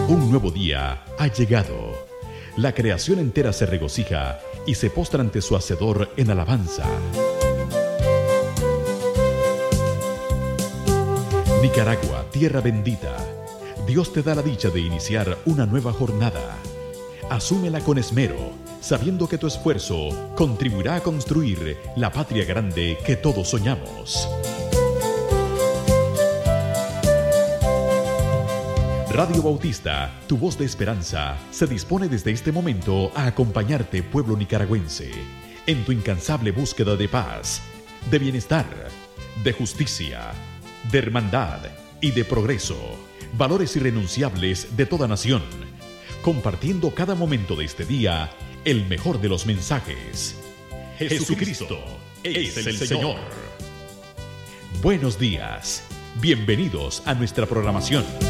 Un nuevo día ha llegado. La creación entera se regocija y se postra ante su Hacedor en alabanza. Nicaragua, tierra bendita. Dios te da la dicha de iniciar una nueva jornada. Asúmela con esmero, sabiendo que tu esfuerzo contribuirá a construir la patria grande que todos soñamos. Radio Bautista, tu voz de esperanza, se dispone desde este momento a acompañarte, pueblo nicaragüense, en tu incansable búsqueda de paz, de bienestar, de justicia, de hermandad y de progreso, valores irrenunciables de toda nación, compartiendo cada momento de este día el mejor de los mensajes. Jesucristo es el Señor. Buenos días, bienvenidos a nuestra programación.